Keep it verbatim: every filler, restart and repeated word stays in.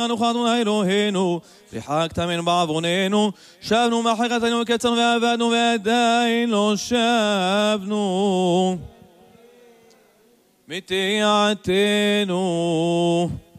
אנוכי אדוני אלוהינו, ריחקת ממנו בעווננו, שבנו מחלקתנו וקצרנו ועבדנו ועדיין לא שבנו. מתיעתנו